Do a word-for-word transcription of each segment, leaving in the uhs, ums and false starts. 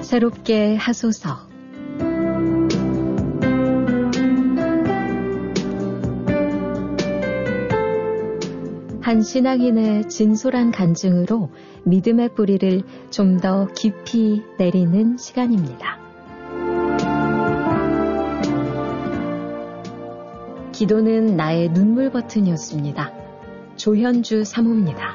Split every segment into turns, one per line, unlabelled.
새롭게 하소서. 한 신앙인의 진솔한 간증으로 믿음의 뿌리를 좀 더 깊이 내리는 시간입니다. 기도는 나의 눈물 버튼이었습니다. 조현주 사모입니다.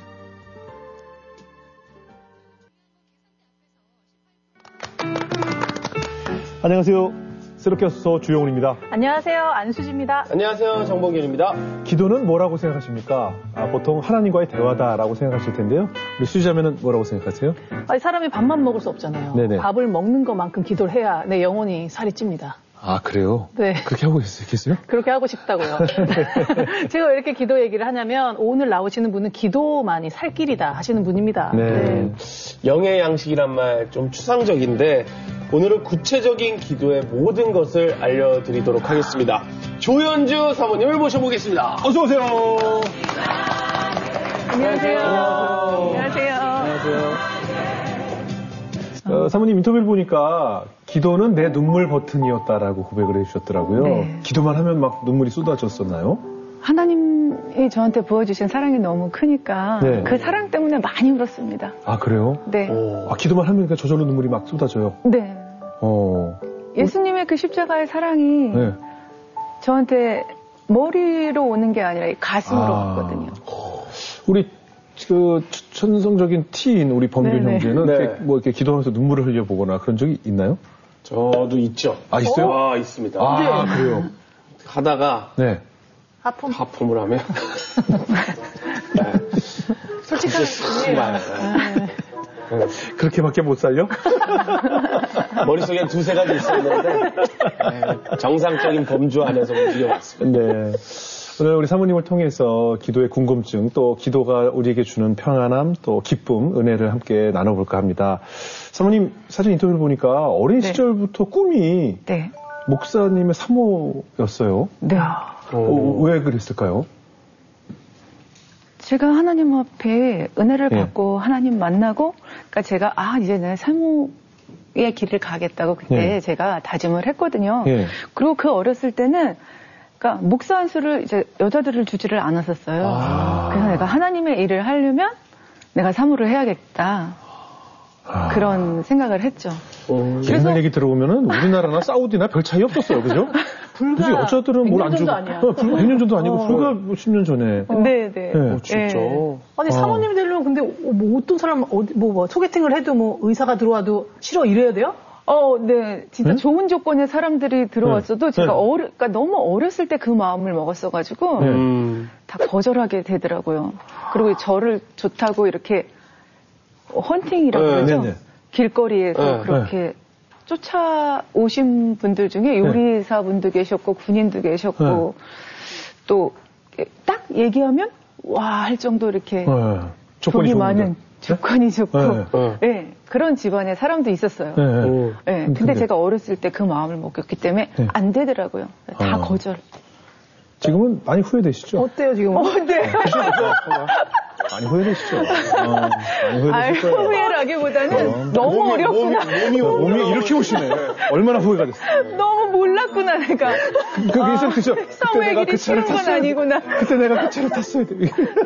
안녕하세요. 새롭게 하소서 주영훈입니다.
안녕하세요. 안수지입니다.
안녕하세요. 정봉균입니다.
기도는 뭐라고 생각하십니까? 아, 보통 하나님과의 대화다라고 생각하실 텐데요. 우리 수지자매는 뭐라고 생각하세요?
아니, 사람이 밥만 먹을 수 없잖아요. 네네. 밥을 먹는 것만큼 기도를 해야 내 영혼이 살이 찝니다.
아, 그래요?
네.
그렇게 하고 계세요?
그렇게 하고 싶다고요. 제가 왜 이렇게 기도 얘기를 하냐면 오늘 나오시는 분은 기도만이 살 길이다 하시는 분입니다.
네.
네.
영의 양식이란 말 좀 추상적인데 오늘은 구체적인 기도의 모든 것을 알려드리도록 하겠습니다. 조현주 사모님을 모셔보겠습니다.
어서 오세요.
안녕하세요. 안녕하세요.
안녕하세요. 어, 사모님 인터뷰를 보니까 기도는 내 눈물 버튼이었다라고 고백을 해주셨더라고요.
네.
기도만 하면 막 눈물이 쏟아졌었나요?
하나님이 저한테 부어주신 사랑이 너무 크니까
네.
그 사랑 때문에 많이 울었습니다.
아, 그래요?
네.
아, 기도만 하면 저절로 눈물이 막 쏟아져요?
네.
어.
예수님의 그 십자가의 사랑이
네.
저한테 머리로 오는 게 아니라 가슴으로
아.
왔거든요.
우리 그 천성적인 티인 우리 범균
네네.
형제는
네.
이렇게 뭐 이렇게 기도하면서 눈물을 흘려보거나 그런 적이 있나요?
저도 있죠.
아, 있어요?
아, 있습니다.
아,
네.
그래요?
하다가
네.
하품.
하품을 하면 네.
솔직하게.
네.
그렇게밖에 못 살려?
머릿속에 두세 가지 있었는데 네. 정상적인 범주 안에서 움직여왔습니다.
네. 오늘 우리 사모님을 통해서 기도의 궁금증, 또 기도가 우리에게 주는 평안함, 또 기쁨, 은혜를 함께 나눠볼까 합니다. 사모님 사진 인터뷰를 보니까 어린
네.
시절부터 꿈이
네.
목사님의 사모였어요.
네.
어, 왜 그랬을까요?
제가 하나님 앞에 은혜를
네.
받고 하나님 만나고, 그러니까 제가 아 이제 내 사모의 길을 가겠다고 그때
네.
제가 다짐을 했거든요.
네.
그리고 그 어렸을 때는 그러니까 목사 한 수를 이제 여자들을 주지를 않았었어요.
아.
그래서 내가 하나님의 일을 하려면 내가 사모를 해야겠다.
아.
그런 생각을 했죠.
음.
옛날 얘기 들어보면은 우리나라나 사우디나 별 차이 없었어요, 그죠?
불과
그지? 여자들은 뭘 안
백 년
주고.
전도 아니야.
어, 불과 백 년 전도 아니고
어.
불과 뭐 십 년 전에.
네, 네.
네.
어, 진짜.
네.
아니,
어.
사모님이 되려면 근데 뭐 어떤 사람, 어디, 뭐, 뭐, 소개팅을 해도 뭐 의사가 들어와도 싫어 이래야 돼요?
어, 네. 진짜
네?
좋은 조건의 사람들이 들어왔어도
네.
제가
네.
어려, 그러니까 너무 어렸을 때 그 마음을 먹었어가지고
네.
음.
다 거절하게 되더라고요. 그리고 저를 좋다고 이렇게 헌팅이라고
네.
그러죠.
네네.
길거리에서
네.
그렇게 쫓아오신 분들 중에 요리사 분도 계셨고 군인도 계셨고 또 딱 얘기하면 와 할 정도 이렇게
네. 조건이
돈이
좋은
많은
분들.
조건이 좋고
네.
네.
네, 그런 집안의 사람도 있었어요.
네. 네.
오.
네, 근데,
근데-
제가 어렸을 때 그 마음을 먹였기 때문에
네.
안 되더라고요. 다
어.
거절.
지금은 많이 후회되시죠?
어때요, 지금?
어, 네.
많이 후회되시죠? 어, 많이
아,
후회되실 거예요.
후회라기보다는
어.
너무
몸이,
어렵구나.
몸이, 몸이,
몸이 이렇게 오시네. 얼마나 후회가 됐어요.
너무 몰랐구나 내가.
그, 그래서 그죠? 그때
사모의
내가
길이
그
쉬운
차를
건
탔어야 돼.
아니구나.
그때 내가 그 차를 탔어야 돼.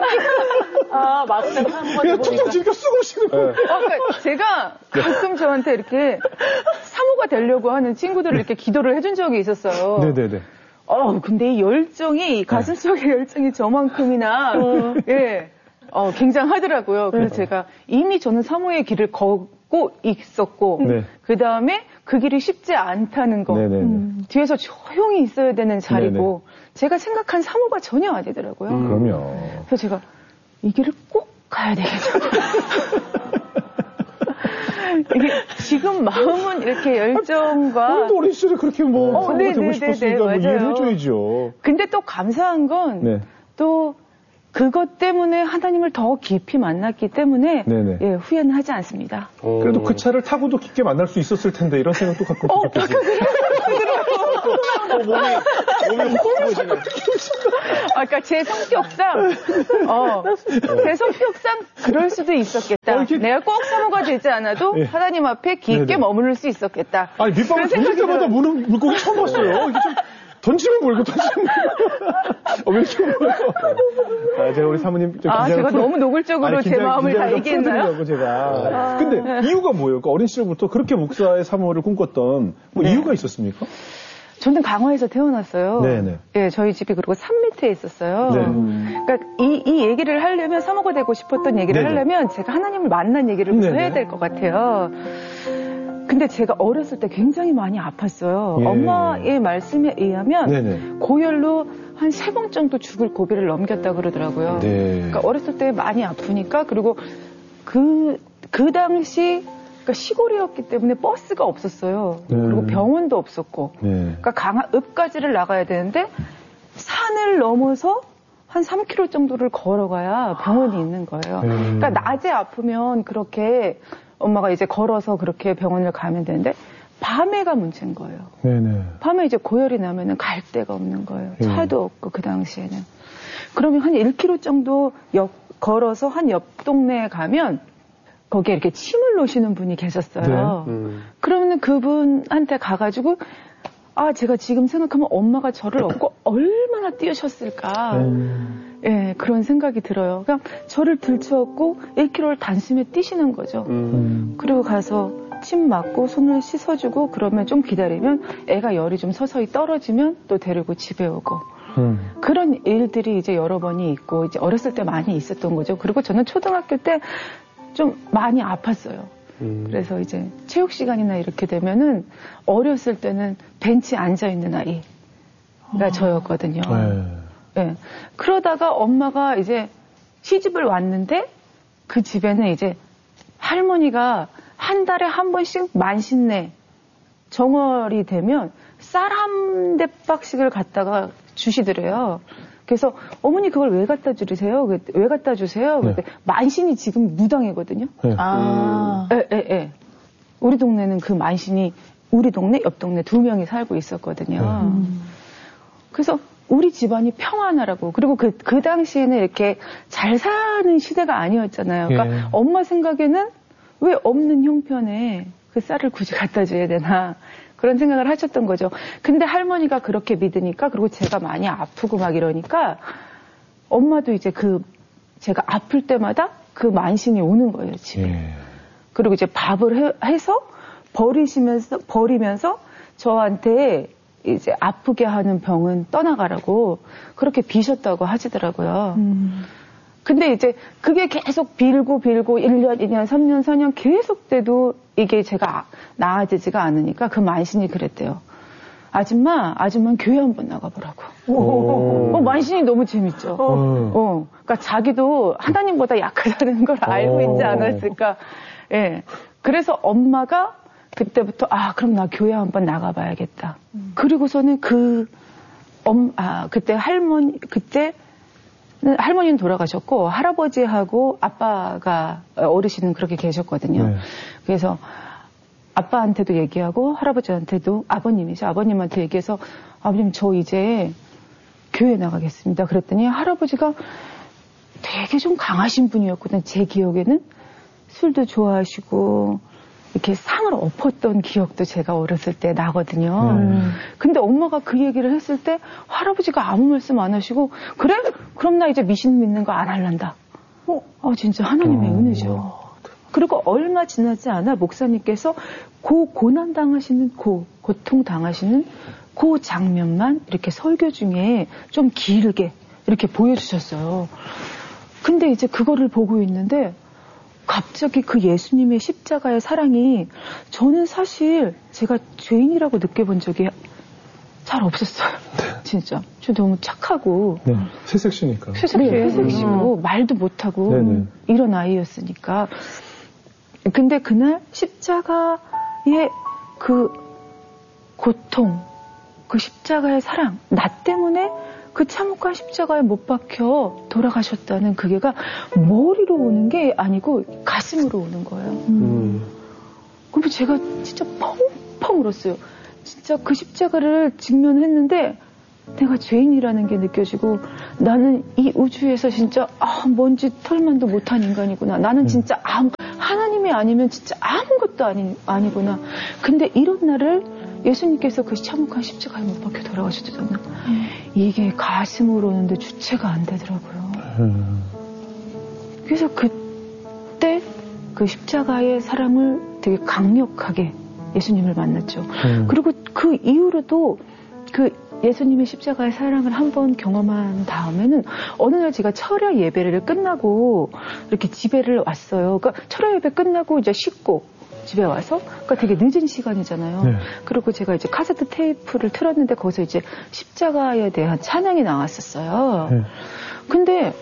아, 막상 사모가
그냥 툭툭
되보니까.
즐겨 쓰고 오시는 거예요.
어, 그러니까 제가 가끔 저한테 이렇게 사모가 되려고 하는 친구들을 이렇게 기도를 해준 적이 있었어요.
네네네.
어, 근데 이 열정이, 이 가슴 속의 열정이 저만큼이나, 예, 어, 굉장하더라고요. 그래서 제가 이미 저는 사모의 길을 걷고 있었고,
네.
그 다음에 그 길이 쉽지 않다는 거,
네네네.
음, 뒤에서 조용히 있어야 되는 자리고, 제가 생각한 사모가 전혀 아니더라고요.
음. 그럼요.
그래서 제가 이 길을 꼭 가야 되겠다. 이게 지금 마음은 이렇게 열정과
오늘도 어린 시절에 그렇게 뭐,
어,
사모가
네,
되고
네,
싶었으니까
네,
뭐
맞아요.
이해를 해줘야죠.
근데 또 감사한 건
네.
또 그것 때문에 하나님을 더 깊이 만났기 때문에
네네.
예, 후회는 하지 않습니다.
그래도 그 차를 타고도 깊게 만날 수 있었을 텐데 이런 생각도 갖고
어,
있었겠어요.
어, 몸이, 몸이 확 부어지네.
아, 그러니까 제 성격상, 어, 제 성격상 그럴 수도 있었겠다.
어, 이렇게...
내가 꼭 사모가 되지 않아도 네. 하나님 앞에 깊게 네네. 머무를 수 있었겠다.
아니, 밑방울 던질 때마다 무는 물고기 처음 봤어요. 이게 좀 던지면 물고 던지면 물고. 어, 왜 이렇게 물어요? 아, 제가 우리 사모님 좀
아, 제가
풀...
너무 노골적으로
아니,
제 마음을 다 얘기했나요?
제가.
아,
근데
네.
이유가 뭐예요? 그러니까 어린 시절부터 그렇게 목사의 사모를 꿈꿨던 뭐 네. 이유가 있었습니까?
저는 강화에서 태어났어요.
네네.
예, 저희 집이 그리고 산 밑에 있었어요.
네.
그러니까 이, 이 얘기를 하려면 사모가 되고 싶었던 얘기를 네네. 하려면 제가 하나님을 만난 얘기를 먼저 해야 될 것 같아요. 근데 제가 어렸을 때 굉장히 많이 아팠어요.
예.
엄마의 말씀에 의하면
네네.
고열로 한 세 번 정도 죽을 고비를 넘겼다 그러더라고요.
네.
그러니까 어렸을 때 많이 아프니까 그리고 그, 그 당시 그러니까 시골이었기 때문에 버스가 없었어요. 네. 그리고 병원도 없었고. 네. 그러니까 강화 읍까지를 나가야 되는데 산을 넘어서 한 삼 킬로미터 정도를 걸어가야 병원이 있는 거예요. 네. 그러니까 낮에 아프면 그렇게 엄마가 이제 걸어서 그렇게 병원을 가면 되는데 밤에가 문제인 거예요. 네네. 밤에 이제 고열이 나면은 갈 데가 없는 거예요. 네. 차도 없고 그 당시에는. 그러면 한 일 킬로미터 정도 옆, 걸어서 한 옆 동네에 가면 거기에 이렇게 침을 놓으시는 분이 계셨어요. 네. 음. 그러면 그분한테 가가지고 아 제가 지금 생각하면 엄마가 저를 업고 얼마나 뛰으셨을까. 음. 예, 그런 생각이 들어요. 그냥 저를 들쳐업고 일 킬로미터를 단숨에 뛰시는 거죠. 음. 그리고 가서 침 맞고 손을 씻어주고 그러면 좀 기다리면 애가 열이 좀 서서히 떨어지면 또 데리고 집에 오고. 음. 그런 일들이 이제 여러 번이 있고 이제 어렸을 때 많이 있었던 거죠. 그리고 저는 초등학교 때 좀 많이 아팠어요. 음. 그래서 이제 체육 시간이나 이렇게 되면은 어렸을 때는 벤치에 앉아 있는 아이가 아. 저였거든요. 네. 네. 그러다가 엄마가 이제 시집을 왔는데 그 집에는 이제 할머니가 한 달에 한 번씩 만신내 정월이 되면 쌀 한 대박씩을 갖다가 주시더래요. 그래서 어머니 그걸 왜 갖다 주세요? 왜 갖다 주세요? 네. 만신이 지금 무당이거든요.
네.
아, 예, 예, 예. 우리 동네는 그 만신이 우리 동네, 옆 동네 두 명이 살고 있었거든요. 음. 그래서 우리 집안이 평안하라고. 그리고 그, 그 당시에는 이렇게 잘 사는 시대가 아니었잖아요. 그러니까 예. 엄마 생각에는 왜 없는 형편에 그 쌀을 굳이 갖다 줘야 되나. 그런 생각을 하셨던 거죠. 근데 할머니가 그렇게 믿으니까, 그리고 제가 많이 아프고 막 이러니까, 엄마도 이제 그, 제가 아플 때마다 그 만신이 오는 거예요, 집에. 예. 그리고 이제 밥을 해, 해서 버리시면서, 버리면서 저한테 이제 아프게 하는 병은 떠나가라고 그렇게 비셨다고 하시더라고요. 음. 근데 이제 그게 계속 빌고 빌고 일 년, 이 년, 삼 년, 사 년 계속 돼도 이게 제가 나아지지가 않으니까 그 만신이 그랬대요. 아줌마, 아줌마는 교회 한번 나가보라고. 어, 만신이 너무 재밌죠. 어. 어. 그러니까 자기도 하나님보다 약하다는 걸 알고 오. 있지 않았을까. 예. 그래서 엄마가 그때부터 아, 그럼 나 교회 한번 나가봐야겠다. 음. 그리고서는 그, 엄, 아, 그때 할머니, 그때 할머니는 돌아가셨고 할아버지하고 아빠가 어르신은 그렇게 계셨거든요. 네. 그래서 아빠한테도 얘기하고 할아버지한테도 아버님이죠. 아버님한테 얘기해서 아버님 저 이제 교회 나가겠습니다. 그랬더니 할아버지가 되게 좀 강하신 분이었거든요. 제 기억에는 술도 좋아하시고 이렇게 상을 엎었던 기억도 제가 어렸을 때 나거든요. 음. 근데 엄마가 그 얘기를 했을 때 할아버지가 아무 말씀 안 하시고 그래? 그럼 나 이제 미신 믿는 거 안 할란다. 어, 아, 진짜 하나님의 음. 은혜죠. 그리고 얼마 지나지 않아 목사님께서 그 고난 당하시는 그 고통 당하시는 그 장면만 이렇게 설교 중에 좀 길게 이렇게 보여주셨어요. 근데 이제 그거를 보고 있는데 갑자기 그 예수님의 십자가의 사랑이 저는 사실 제가 죄인이라고 느껴본 적이 잘 없었어요. 네. 진짜. 저 너무 착하고.
네. 새색시니까.
새색시, 네. 새색시고 말도 못하고 네네. 이런 아이였으니까. 근데 그날 십자가의 그 고통, 그 십자가의 사랑, 나 때문에 그 참혹한 십자가에 못 박혀 돌아가셨다는 그게가 머리로 오는 게 아니고 가슴으로 오는 거예요. 음. 그럼 제가 진짜 펑펑 울었어요. 진짜 그 십자가를 직면했는데 내가 죄인이라는 게 느껴지고 나는 이 우주에서 진짜 아, 먼지 털만도 못한 인간이구나. 나는 진짜 아무, 하나님이 아니면 진짜 아무것도 아니, 아니구나. 근데 이런 날을 예수님께서 그 참혹한 십자가에 못 박혀 돌아가셨잖아요. 음. 이게 가슴으로 오는데 주체가 안 되더라고요. 음. 그래서 그때 그 십자가의 사랑을 되게 강력하게 예수님을 만났죠. 음. 그리고 그 이후로도 그 예수님의 십자가의 사랑을 한번 경험한 다음에는 어느 날 제가 철야 예배를 끝나고 이렇게 집에를 왔어요. 그러니까 철야 예배 끝나고 이제 씻고 집에 와서 그러니까 되게 늦은 시간이잖아요. 네. 그리고 제가 이제 카세트 테이프를 틀었는데 거기서 이제 십자가에 대한 찬양이 나왔었어요. 네. 근데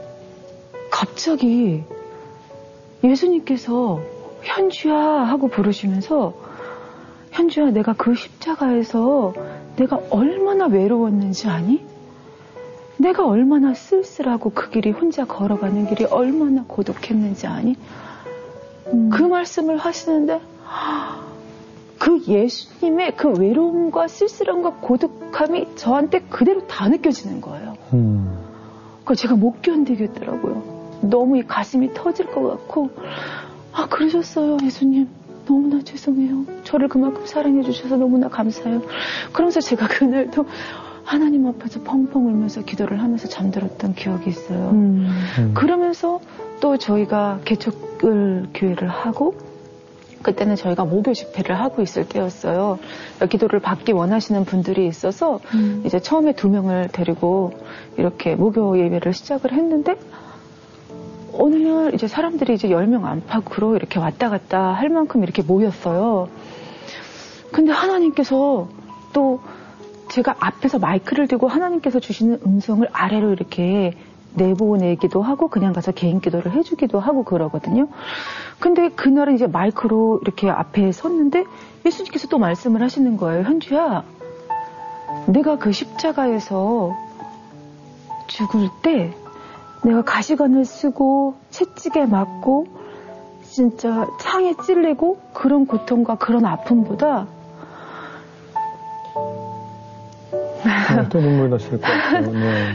갑자기 예수님께서 현주야 하고 부르시면서 현주야 내가 그 십자가에서 내가 얼마나 외로웠는지 아니? 내가 얼마나 쓸쓸하고 그 길이 혼자 걸어가는 길이 얼마나 고독했는지 아니? 음. 그 말씀을 하시는데 그 예수님의 그 외로움과 쓸쓸함과 고독함이 저한테 그대로 다 느껴지는 거예요. 음. 그걸 제가 못 견디겠더라고요. 너무 이 가슴이 터질 것 같고 아 그러셨어요 예수님. 너무나 죄송해요. 저를 그만큼 사랑해 주셔서 너무나 감사해요. 그러면서 제가 그날도 하나님 앞에서 펑펑 울면서 기도를 하면서 잠들었던 기억이 있어요. 음. 음. 그러면서 또 저희가 개척을 교회를 하고 그때는 저희가 모교 집회를 하고 있을 때였어요. 기도를 받기 원하시는 분들이 있어서 음. 이제 처음에 두 명을 데리고 이렇게 모교 예배를 시작을 했는데 어느 날 이제 사람들이 이제 열 명 안팎으로 이렇게 왔다 갔다 할 만큼 이렇게 모였어요. 근데 하나님께서 또 제가 앞에서 마이크를 들고 하나님께서 주시는 음성을 아래로 이렇게 내보내기도 하고 그냥 가서 개인 기도를 해주기도 하고 그러거든요. 근데 그날은 이제 마이크로 이렇게 앞에 섰는데 예수님께서 또 말씀을 하시는 거예요. 현주야, 내가 그 십자가에서 죽을 때 내가 가시관을 쓰고 채찍에 맞고 진짜 창에 찔리고 그런 고통과 그런 아픔보다
네, 또 눈물 나실 것 같아요. 네.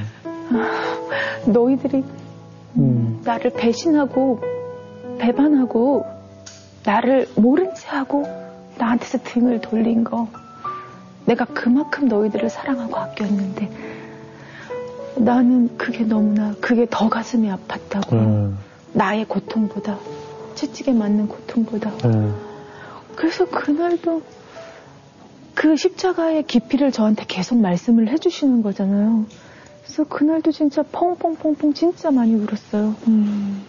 너희들이 음. 나를 배신하고 배반하고 나를 모른 채 하고 나한테서 등을 돌린 거 내가 그만큼 너희들을 사랑하고 아꼈는데 나는 그게 너무나 그게 더 가슴이 아팠다고. 음. 나의 고통보다 채찍에 맞는 고통보다. 음. 그래서 그날도 그 십자가의 깊이를 저한테 계속 말씀을 해주시는 거잖아요. 그래서 그날도 진짜 펑펑펑펑 진짜 많이 울었어요. 음.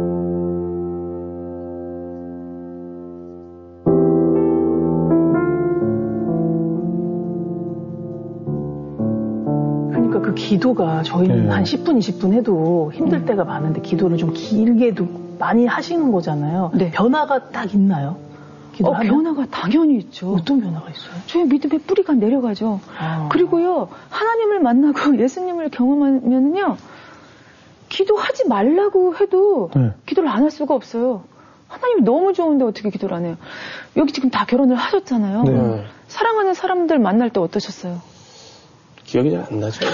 그 기도가 저희는 네. 한 십 분, 이십 분 해도 힘들 음. 때가 많은데 기도를 좀 길게도 많이 하시는 거잖아요. 네. 변화가 딱 있나요?
어, 변화가 당연히 있죠.
어떤 변화가 있어요?
저희 믿음의 뿌리가 내려가죠. 아. 그리고요, 하나님을 만나고 예수님을 경험하면은요, 기도하지 말라고 해도 네. 기도를 안 할 수가 없어요. 하나님이 너무 좋은데 어떻게 기도를 안 해요? 여기 지금 다 결혼을 하셨잖아요. 네. 사랑하는 사람들 만날 때 어떠셨어요?
기억이 잘 안 나죠.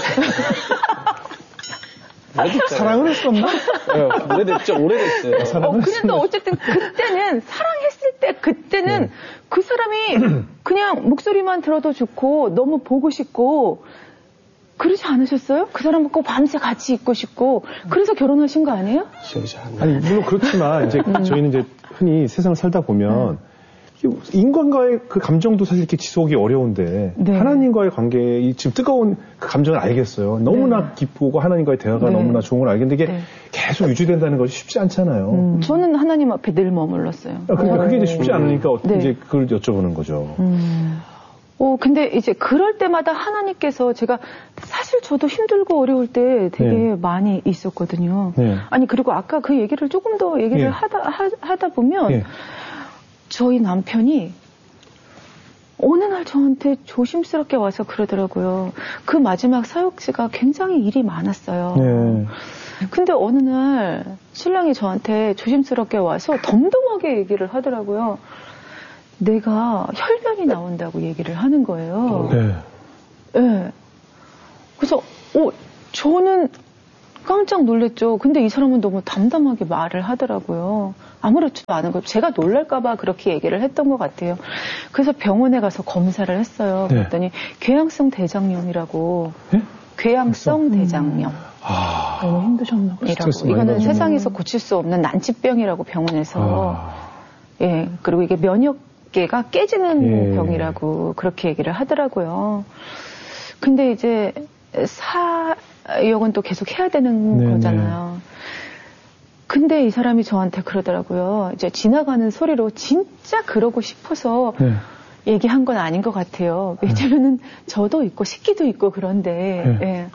사랑을 했었나?
네, 오래됐죠, 오래됐어요.
어, 그래도 어쨌든 그때는 사랑했을 때 그때는 네. 그 사람이 그냥 목소리만 들어도 좋고 너무 보고 싶고 그러지 않으셨어요? 그 사람 꼭 밤새 같이 있고 싶고 그래서 결혼하신 거 아니에요?
기억이 잘 안 나요.
아니 물론 그렇지만 이제 음. 저희는 이제 흔히 세상을 살다 보면. 음. 인간과의 그 감정도 사실 이렇게 지속이 어려운데 네. 하나님과의 관계, 이 지금 뜨거운 그 감정을 알겠어요. 너무나 네. 기쁘고 하나님과의 대화가 네. 너무나 좋은 걸 알겠는데 이게 네. 계속 유지된다는 것이 쉽지 않잖아요.
음. 저는 하나님 앞에 늘 머물렀어요.
아, 그러니까 그게 이제 쉽지 않으니까 네. 이제 그걸 여쭤보는 거죠.
음. 어, 근데 이제 그럴 때마다 하나님께서 제가 사실 저도 힘들고 어려울 때 되게 네. 많이 있었거든요. 네. 아니 그리고 아까 그 얘기를 조금 더 얘기를 네. 하다 하, 하다 보면. 네. 저희 남편이 어느 날 저한테 조심스럽게 와서 그러더라고요. 그 마지막 사역지가 굉장히 일이 많았어요. 네. 근데 어느 날 신랑이 저한테 조심스럽게 와서 덤덤하게 얘기를 하더라고요. 내가 혈변이 나온다고 얘기를 하는 거예요.
네.
네. 그래서 어, 저는 깜짝 놀랐죠. 근데 이 사람은 너무 담담하게 말을 하더라고요. 아무렇지도 않은 거예요. 제가 놀랄까봐 그렇게 얘기를 했던 것 같아요. 그래서 병원에 가서 검사를 했어요.
네.
그랬더니 궤양성 대장염이라고.
네?
궤양성
음.
대장염.
아,
너무 힘드셨나 봐요.
이거는 세상에서 고칠 수 없는 난치병이라고 병원에서.
아.
예, 그리고 이게 면역계가 깨지는
예.
병이라고 그렇게 얘기를 하더라고요. 근데 이제 사역은 또 계속 해야 되는
네네.
거잖아요. 근데 이 사람이 저한테 그러더라고요. 이제 지나가는 소리로 진짜 그러고 싶어서
네.
얘기한 건 아닌 것 같아요. 왜냐면은 저도 있고 식기도 있고 그런데
네.
예.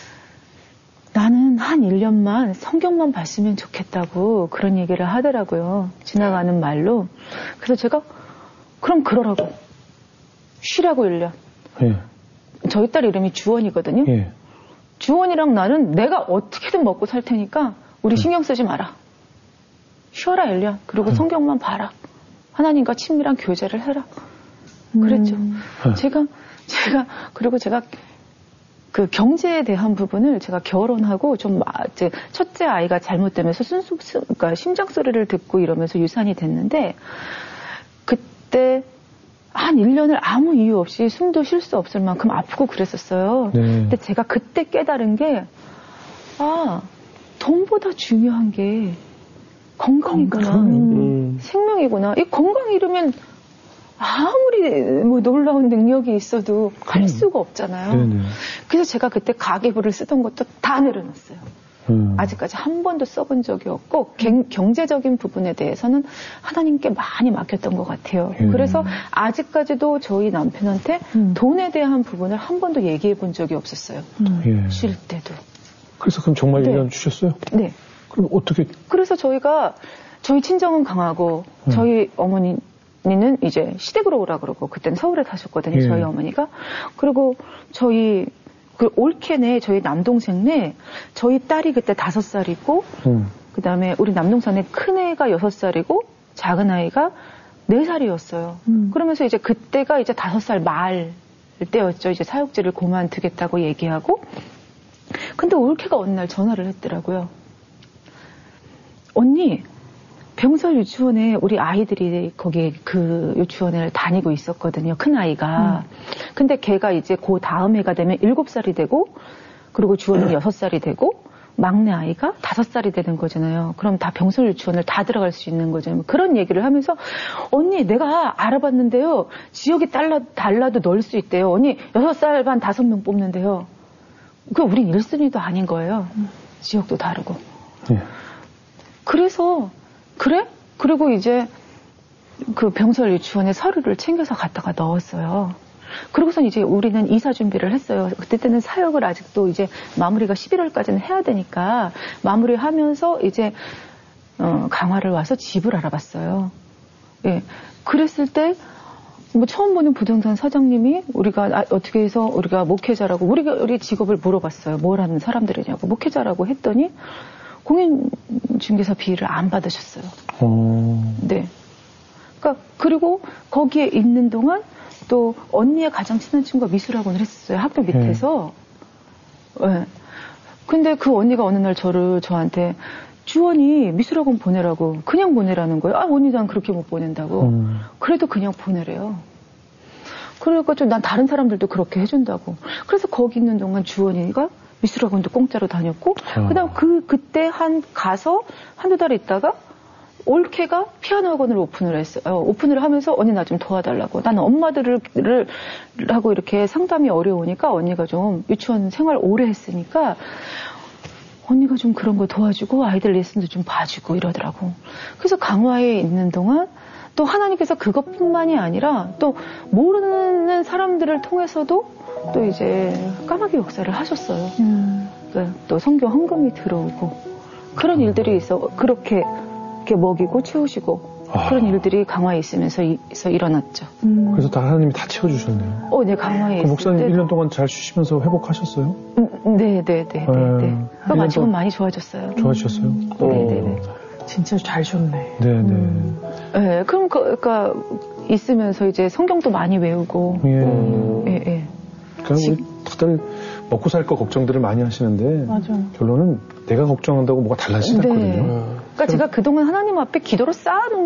나는 한 일 년만 성경만 봤으면 좋겠다고 그런 얘기를 하더라고요. 지나가는 말로. 그래서 제가 그럼 그러라고. 쉬라고 일 년.
예.
저희 딸 이름이 주원이거든요.
예.
주원이랑 나는 내가 어떻게든 먹고 살 테니까 우리 신경 쓰지 마라. 쉬어라 일 년. 그리고
음.
성경만 봐라. 하나님과 친밀한 교제를 해라. 그랬죠.
음.
제가 제가 그리고 제가 그 경제에 대한 부분을 제가 결혼하고 좀 이제 첫째 아이가 잘못되면서 순수 그러니까 심장 소리를 듣고 이러면서 유산이 됐는데 그때 한 일 년을 아무 이유 없이 숨도 쉴 수 없을 만큼 아프고 그랬었어요.
네.
근데 제가 그때 깨달은 게 아, 돈보다 중요한 게 건강이구나.
건강.
음.
생명이구나. 이 건강 잃으면 아무리 뭐 놀라운 능력이 있어도 갈 수가 없잖아요.
네네.
그래서 제가 그때 가계부를 쓰던 것도 다 내려놨어요.
음.
아직까지 한 번도 써본 적이 없고 갱, 경제적인 부분에 대해서는 하나님께 많이 맡겼던 것 같아요.
음.
그래서 아직까지도 저희 남편한테
음. 돈에
돈에 대한 부분을 한 번도 얘기해 본 적이 없었어요.
예.
쉴 때도.
그래서 그럼 정말
네.
일 년 주셨어요?
네.
그럼 어떻게?
그래서 저희가 저희 친정은 강하고
음.
저희 어머니는 이제 시댁으로 오라 그러고 그때는 서울에 사셨거든요.
예.
저희 어머니가. 그리고 저희 그 올케네 저희 남동생네 저희 딸이 그때 다섯 살이고
음.
그다음에 우리 남동생네 큰 애가 여섯 살이고 작은 아이가 네 살이었어요.
음.
그러면서 이제 그때가 이제 다섯 살 말 때였죠. 이제 사역지를 그만두겠다고 얘기하고. 근데 올케가 어느 날 전화를 했더라고요. 언니, 병설 유치원에 우리 아이들이 거기 그 유치원을 다니고 있었거든요. 큰 아이가. 음. 근데 걔가 이제 그 다음 해가 되면 일곱 살이 되고, 그리고 주원이 여섯 살이 되고, 막내 아이가 다섯 살이 되는 거잖아요. 그럼 다 병설 유치원을 다 들어갈 수 있는 거잖아요. 그런 얘기를 하면서, 언니, 내가 알아봤는데요. 지역이 달라, 달라도 넣을 수 있대요. 언니, 여섯 살 반 다섯 명 뽑는데요. 그 우린 일 순위도 아닌 거예요. 음. 지역도 다르고.
예.
그래서, 그래? 그리고 이제 그 병설 유치원에 서류를 챙겨서 갖다가 넣었어요. 그러고선 이제 우리는 이사 준비를 했어요. 그때는 사역을 아직도 이제 마무리가 십일월까지는 해야 되니까 마무리하면서 이제 어, 강화를 와서 집을 알아봤어요. 예. 그랬을 때 뭐 처음 보는 부동산 사장님이 우리가 아, 어떻게 해서 우리가 목회자라고 우리가 우리 직업을 물어봤어요. 뭘 하는 사람들이냐고 목회자라고 했더니 공인중개사 비를 안 받으셨어요.
어.
네. 그러니까 그리고 거기에 있는 동안 또 언니의 가장 친한 친구가 미술학원을 했었어요. 학교 밑에서. 예. 네. 근데 그 언니가 어느 날 저를 저한테 주원이 미술학원 보내라고 그냥 보내라는 거예요. 아, 언니 난 그렇게 못 보낸다고. 음. 그래도 그냥 보내래요. 그러니까 좀 난 다른 사람들도 그렇게 해준다고. 그래서 거기 있는 동안 주원이가 미술학원도 공짜로 다녔고, 어. 그 다음 그, 그때 한, 가서 한두 달 있다가, 올케가 피아노 학원을 오픈을 했어요. 오픈을 하면서 언니 나 좀 도와달라고. 나는 엄마들을, 하고 이렇게 상담이 어려우니까 언니가 좀 유치원 생활 오래 했으니까, 언니가 좀 그런 거 도와주고, 아이들 레슨도 좀 봐주고 이러더라고. 그래서 강화에 있는 동안, 또 하나님께서 그것뿐만이 아니라, 또 모르는 사람들을 통해서도, 또 이제 까마귀 역사를 하셨어요. 음. 네, 또 성경 헌금이 들어오고 그런 일들이 있어 그렇게 이렇게 먹이고 채우시고 아. 그런 일들이 강화에 있으면서 이, 일어났죠.
음. 그래서 다 하나님이 다 채워주셨네요.
어, 네 강화에
그 목사님
때...
일 년 동안 잘 쉬시면서 회복하셨어요?
음, 네, 네, 네, 네. 네. 그럼 지금 많이 좋아졌어요.
좋아지셨어요?
음. 네, 네, 네.
진짜 잘 쉬었네.
네, 네.
음. 네, 그럼 그, 그러니까 있으면서 이제 성경도 많이 외우고.
예.
음, 예, 예.
그러니까 우리 다들 먹고 살 거 걱정들을 많이 하시는데
맞아요.
결론은 내가 걱정한다고 뭐가 달라지지
네.
않거든요.
그러니까 제가 그동안 하나님 앞에 기도를 쌓아놓은